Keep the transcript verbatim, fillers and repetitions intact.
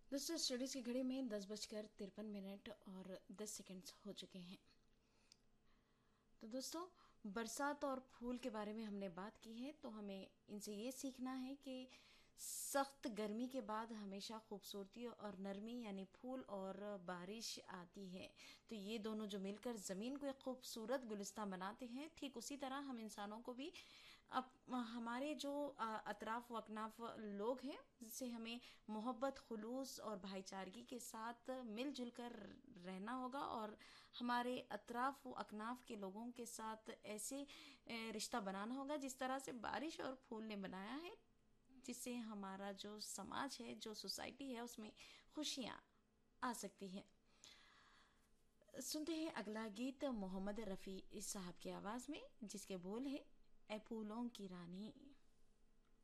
दोस्तों, स्टडीज की घड़ी में दस बजकर तिरपन मिनट और दस सेकंड्स हो चुके हैं। तो दोस्तों, बरसात और फूल के बारे में हमने बात की है, तो हमें इनसे ये सीखना है कि सख्त गर्मी के बाद हमेशा खूबसूरती और नरमी यानी फूल और बारिश आती है। तो ये दोनों जो मिलकर ज़मीन को एक खूबसूरत गुलिस्तान बनाते हैं, ठीक उसी तरह हम इंसानों को भी अब हमारे जो अ, अतराफ व अकनाफ लोग हैं, जिससे हमें मोहब्बत, खुलूस और भाईचारगी के साथ मिलजुल कर रहना होगा और हमारे अतराफ व अकनाफ के लोगों के साथ ऐसे अ, रिश्ता बनाना होगा जिस तरह से बारिश और फूल ने बनाया है, जिससे हमारा जो समाज है, जो सोसाइटी है, उसमें खुशियाँ आ सकती हैं। सुनते हैं अगला गीत मोहम्मद रफ़ी साहब की आवाज़ में, जिसके बोल है ए फूलों की रानी।